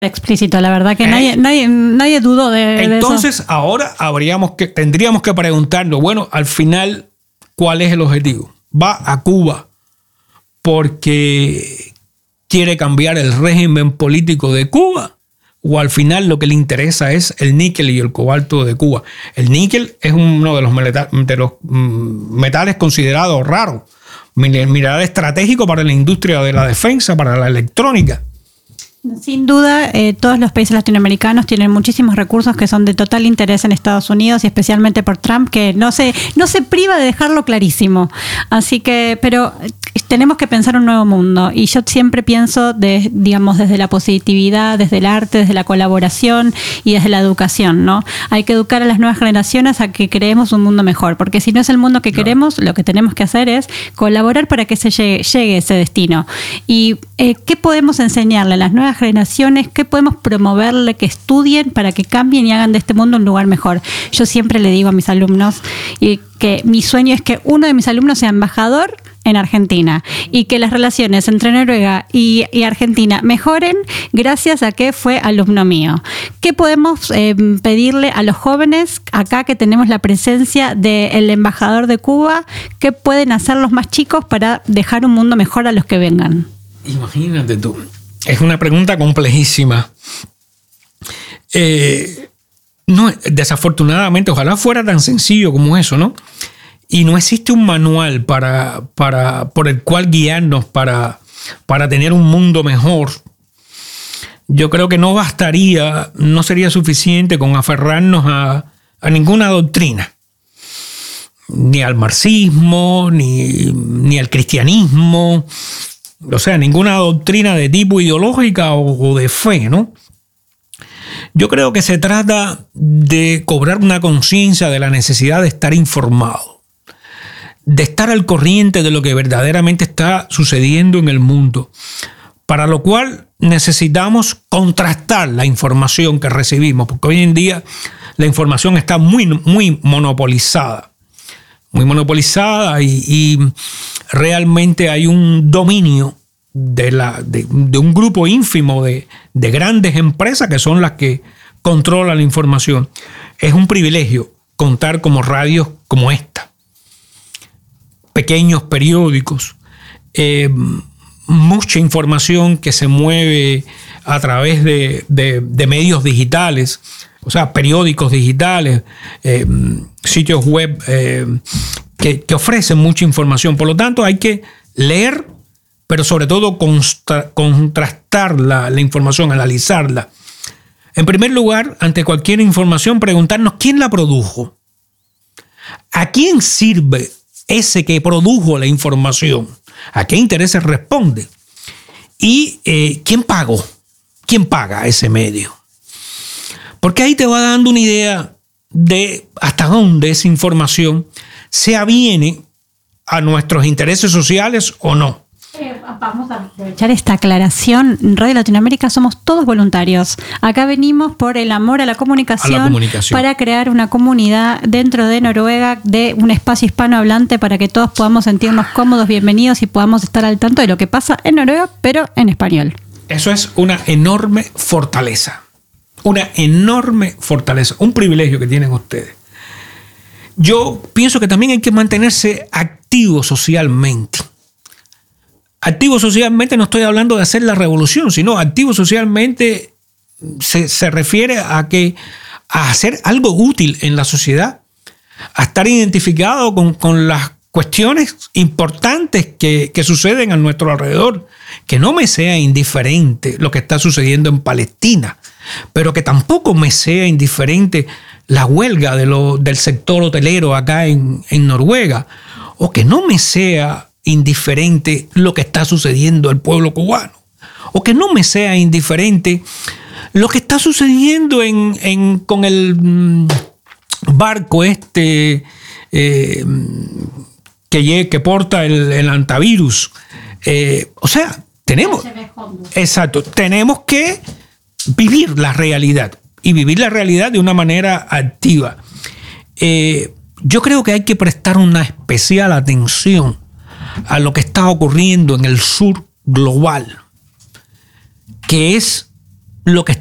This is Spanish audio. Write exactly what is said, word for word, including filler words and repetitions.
explícito, la verdad que ¿Eh? nadie, nadie, nadie dudó de, de eso. Entonces, ahora habríamos que, tendríamos que preguntarnos, bueno, al final, ¿cuál es el objetivo? ¿Va a Cuba porque quiere cambiar el régimen político de Cuba? ¿O al final lo que le interesa es el níquel y el cobalto de Cuba? El níquel es uno de los, meleta, de los metales considerados raros, mineral estratégico para la industria de la defensa, para la electrónica. Sin duda, eh, todos los países latinoamericanos tienen muchísimos recursos que son de total interés en Estados Unidos y especialmente por Trump, que no se, no se priva de dejarlo clarísimo. Así que, pero tenemos que pensar un nuevo mundo y yo siempre pienso, de, digamos, desde la positividad, desde el arte, desde la colaboración y desde la educación, ¿no? Hay que educar a las nuevas generaciones a que creemos un mundo mejor, porque si no es el mundo que queremos, lo que tenemos que hacer es colaborar para que se llegue, llegue ese destino. Y eh, ¿qué podemos enseñarle a las nuevas generaciones? ¿Qué podemos promoverle que estudien para que cambien y hagan de este mundo un lugar mejor? Yo siempre le digo a mis alumnos y que mi sueño es que uno de mis alumnos sea embajador en Argentina y que las relaciones entre Noruega y, y Argentina mejoren gracias a que fue alumno mío. ¿Qué podemos eh, pedirle a los jóvenes acá que tenemos la presencia del embajador de Cuba? ¿Qué pueden hacer los más chicos para dejar un mundo mejor a los que vengan? Imagínate tú. Es una pregunta complejísima. Eh, no, desafortunadamente, ojalá fuera tan sencillo como eso, ¿no? Y no existe un manual para, para, por el cual guiarnos para, para tener un mundo mejor. Yo creo que no bastaría, no sería suficiente con aferrarnos a, a ninguna doctrina. Ni al marxismo, ni, ni al cristianismo. O sea, ninguna doctrina de tipo ideológica o, o de fe, ¿no? Yo creo que se trata de cobrar una conciencia de la necesidad de estar informado, de estar al corriente de lo que verdaderamente está sucediendo en el mundo, para lo cual necesitamos contrastar la información que recibimos, porque hoy en día la información está muy, muy monopolizada, muy monopolizada y, y realmente hay un dominio de, la, de, de un grupo ínfimo de, de grandes empresas que son las que controlan la información. Es un privilegio contar como radios como esta, pequeños periódicos, eh, mucha información que se mueve a través de, de, de medios digitales, o sea, periódicos digitales, eh, sitios web eh, que, que ofrecen mucha información. Por lo tanto, hay que leer, pero sobre todo consta, contrastar la, la información, analizarla. En primer lugar, ante cualquier información, preguntarnos quién la produjo, a quién sirve ese que produjo la información, a qué intereses responde y eh, quién pagó, quién paga ese medio. Porque ahí te va dando una idea de hasta dónde esa información se aviene a nuestros intereses sociales o no. Eh, vamos a aprovechar esta aclaración. En Radio Latinoamérica somos todos voluntarios. Acá venimos por el amor a la comunicación, a la comunicación, para crear una comunidad dentro de Noruega, de un espacio hispanohablante para que todos podamos sentirnos cómodos, bienvenidos y podamos estar al tanto de lo que pasa en Noruega, pero en español. Eso es una enorme fortaleza. Una enorme fortaleza. Un privilegio que tienen ustedes. Yo pienso que también hay que mantenerse activo socialmente. Activo socialmente no estoy hablando de hacer la revolución, sino activo socialmente se, se refiere a que a hacer algo útil en la sociedad, a estar identificado con, con las cuestiones importantes que, que suceden a nuestro alrededor, que no me sea indiferente lo que está sucediendo en Palestina, pero que tampoco me sea indiferente la huelga de lo, del sector hotelero acá en, en Noruega, o que no me sea indiferente lo que está sucediendo al pueblo cubano, o que no me sea indiferente lo que está sucediendo en, en, con el mm, barco este eh, que, que porta el, el antivirus. Eh, o sea, tenemos, exacto, tenemos que vivir la realidad y vivir la realidad de una manera activa. Eh, yo creo que hay que prestar una especial atención a lo que está ocurriendo en el sur global, que es lo que